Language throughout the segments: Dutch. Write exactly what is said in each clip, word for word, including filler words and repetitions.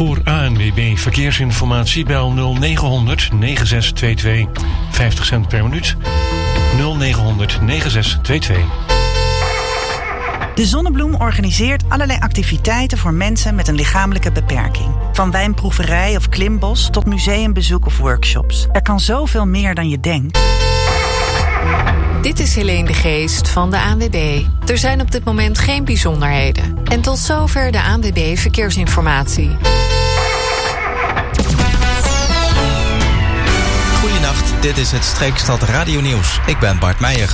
Voor A N W B Verkeersinformatie bel nul negen honderd negen zes twee twee. vijftig cent per minuut. nul negen honderd negen zes twee twee. De Zonnebloem organiseert allerlei activiteiten voor mensen met een lichamelijke beperking. Van wijnproeverij of klimbos tot museumbezoek of workshops. Er kan zoveel meer dan je denkt. Dit is Helene de Geest van de A N W B. Er zijn op dit moment geen bijzonderheden. En tot zover de A N W B Verkeersinformatie. Goedenacht, dit is het Streekstad Radio Nieuws. Ik ben Bart Meijer.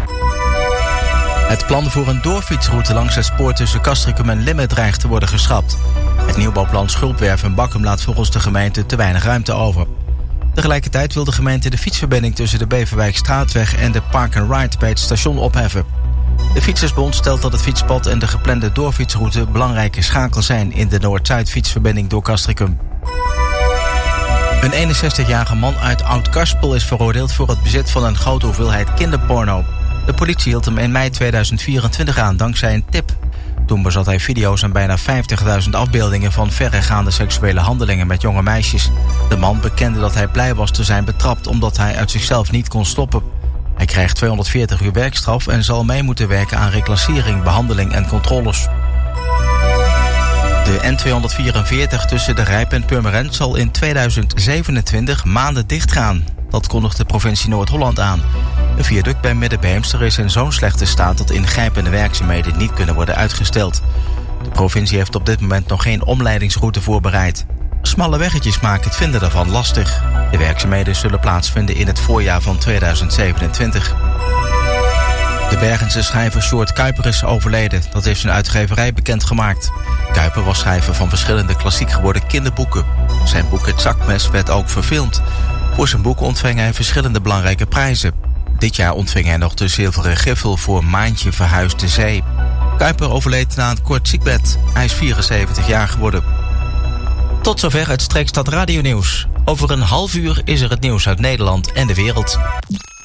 Het plan voor een doorfietsroute langs het spoor tussen Castricum en Limmen dreigt te worden geschrapt. Het nieuwbouwplan Schulpwerf en Bakkum laat volgens de gemeente te weinig ruimte over. Tegelijkertijd wil de gemeente de fietsverbinding tussen de Beverwijkstraatweg en de Park and Ride bij het station opheffen. De Fietsersbond stelt dat het fietspad en de geplande doorfietsroute belangrijke schakel zijn in de Noord-Zuid fietsverbinding door Castricum. Een eenenzestigjarige man uit Oud-Karspel is veroordeeld voor het bezit van een grote hoeveelheid kinderporno. De politie hield hem in mei tweeduizend vierentwintig aan dankzij een tip. Toen bezat hij video's en bijna vijftigduizend afbeeldingen van verregaande seksuele handelingen met jonge meisjes. De man bekende dat hij blij was te zijn betrapt omdat hij uit zichzelf niet kon stoppen. Hij krijgt tweehonderdveertig uur werkstraf en zal mee moeten werken aan reclassering, behandeling en controles. De N tweehonderdvierenveertig tussen de Rijp en Purmerend zal in tweeduizend zevenentwintig maanden dichtgaan. Dat kondigt de provincie Noord-Holland aan. Een viaduct bij Middenbeemster is in zo'n slechte staat dat ingrijpende werkzaamheden niet kunnen worden uitgesteld. De provincie heeft op dit moment nog geen omleidingsroute voorbereid. Smalle weggetjes maken het vinden daarvan lastig. De werkzaamheden zullen plaatsvinden in het voorjaar van tweeduizend zevenentwintig. De Bergense schrijver Sjoerd Kuiper is overleden. Dat heeft zijn uitgeverij bekendgemaakt. Kuiper was schrijver van verschillende klassiek geworden kinderboeken. Zijn boek Het Zakmes werd ook verfilmd. Voor zijn boek ontving hij verschillende belangrijke prijzen. Dit jaar ontving hij nog de zilveren griffel voor Maantje verhuisde zee. Kuiper overleed na een kort ziekbed. Hij is vierenzeventig jaar geworden. Tot zover het Streekstad Radio Nieuws. Over een half uur is er het nieuws uit Nederland en de wereld.